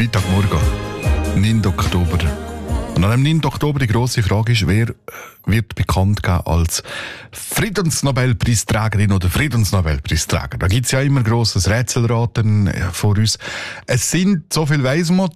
Freitagmorgen, 9. Oktober. Und an dem 9. Oktober die grosse Frage ist, wer wird bekannt geben als Friedensnobelpreisträgerin oder Friedensnobelpreisträger. Da gibt es ja immer grosses Rätselraten vor uns. Es sind, so viel weiss man,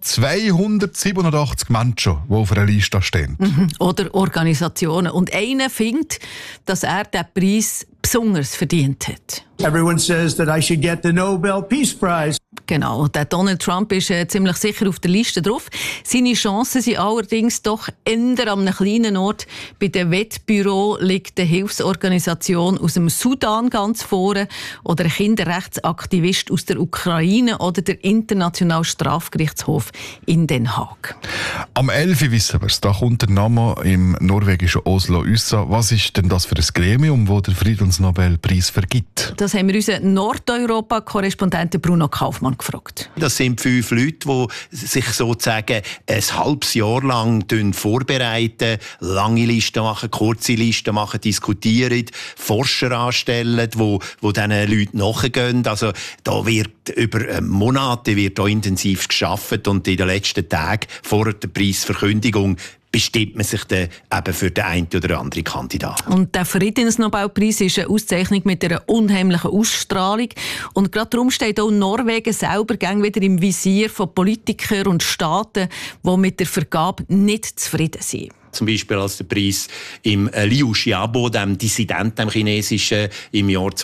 287 Menschen, die auf einer Liste stehen. Oder Organisationen. Und einer findet, dass er den Preis besonders verdient hat. Everyone says that I should get the Nobel Peace Prize. Genau, der Donald Trump ist ziemlich sicher auf der Liste drauf. Seine Chancen sind allerdings doch eher an einem kleinen Ort. Bei dem Wettbüro liegt eine Hilfsorganisation aus dem Sudan ganz vorne oder ein Kinderrechtsaktivist aus der Ukraine oder der Internationale Strafgerichtshof in Den Haag. Am 11. wissen wir es, da kommt der Name im norwegischen Oslo raus. Was ist denn das für ein Gremium, das den Friedensnobelpreis vergibt? Das haben wir unseren Nordeuropa-Korrespondenten Bruno Kaufmann gefragt. Das sind 5 Leute, die sich sozusagen ein halbes Jahr lang vorbereiten, lange Listen machen, kurze Listen machen, diskutieren, Forscher anstellen, die diesen Leuten nachgehen. Also da wird über Monate wird da intensiv gearbeitet und in den letzten Tagen vor der Preisverkündung bestimmt man sich dann eben für den einen oder anderen Kandidaten. Und der Friedensnobelpreis ist eine Auszeichnung mit einer unheimlichen Ausstrahlung. Und gerade darum steht auch Norwegen selber gern wieder im Visier von Politikern und Staaten, die mit der Vergabe nicht zufrieden sind. Zum Beispiel als der Preis im Liu Xiaobo, dem Dissidenten, dem Chinesischen, im Jahr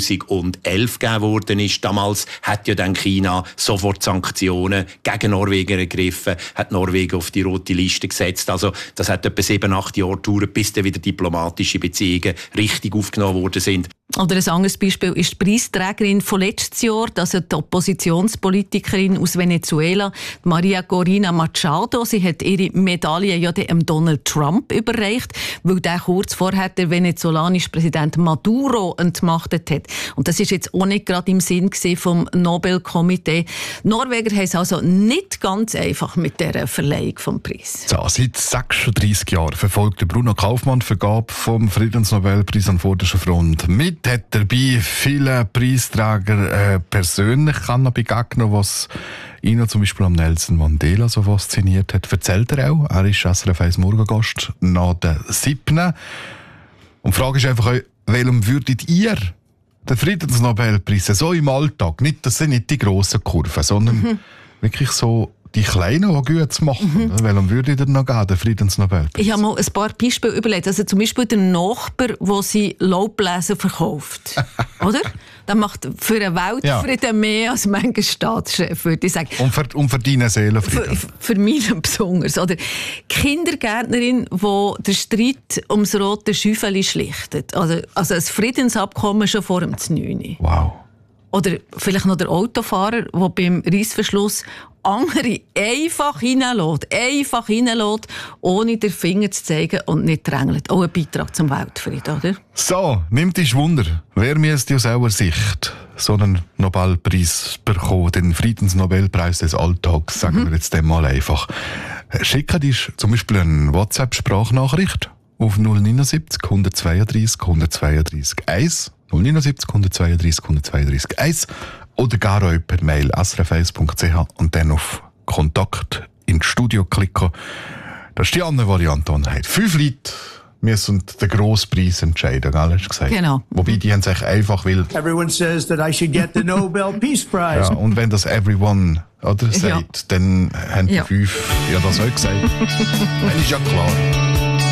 2011 gegeben worden ist. Damals hat ja dann China sofort Sanktionen gegen Norwegen ergriffen, hat Norwegen auf die rote Liste gesetzt. Also das hat etwa 7-8 Jahre gedauert, bis dann wieder diplomatische Beziehungen richtig aufgenommen worden sind. Oder ein anderes Beispiel ist die Preisträgerin von letztes Jahr, also die Oppositionspolitikerin aus Venezuela, Maria Corina Machado. Sie hat ihre Medaille ja dem Donald Trump überreicht, weil der kurz vorher der venezolanische Präsident Maduro entmachtet hat. Und das ist jetzt auch nicht gerade im Sinn vom Nobelkomitee. Norweger haben es also nicht ganz einfach mit der Verleihung des Preises. So, seit 36 Jahren verfolgt Bruno Kaufmann die Vergabe vom Friedensnobelpreis an vorderster Front. Mit hat dabei viele Preisträger persönlich begegnen, was ihn zum Beispiel am Nelson Mandela so fasziniert hat. Erzählt er auch. Er ist SRF 1 Morgengast nach der 7. Und die Frage ist einfach, welchem würdet ihr den Friedensnobelpreis so im Alltag, das sind nicht die grossen Kurven, sondern wirklich so die Kleinen, die gut machen. Welchem würde ich denn noch geben, den Friedensnobelpreis? Ich habe mal ein paar Beispiele überlegt. Also zum Beispiel der Nachbar, der sie Laubbläser verkauft. Oder? Der macht für den Weltfrieden mehr als mancher Staatschef, würde ich sagen. Und für deine Seelenfrieden? Für mich besonders. Oder Kindergärtnerin, die den Streit ums rote Schäufeli schlichtet. Also ein Friedensabkommen schon vor dem 9. Wow. Oder vielleicht noch der Autofahrer, der beim Reissverschluss andere einfach reinlässt, ohne den Finger zu zeigen und nicht drängelt. Auch ein Beitrag zum Weltfrieden, oder? So, nimmt dich Wunder. Wer müsste aus eurer Sicht so einen Nobelpreis bekommen, den Friedensnobelpreis des Alltags, sagen wir jetzt dem mal einfach. Schickt dich zum Beispiel eine WhatsApp-Sprachnachricht auf 079 132 132 1. 079 132 132 1 oder gar auch per Mail srf1.ch und dann auf Kontakt ins Studio klicken. Das ist die andere Variante, die hat. 5 Leute müssen den grossen Preis entscheiden, gell, hast du gesagt? Genau. Wobei die haben sich einfach will. Everyone says that I should get the Nobel Peace Prize. Ja, und wenn das everyone sagt, dann haben die 5 das auch gesagt. Dann ist ja klar.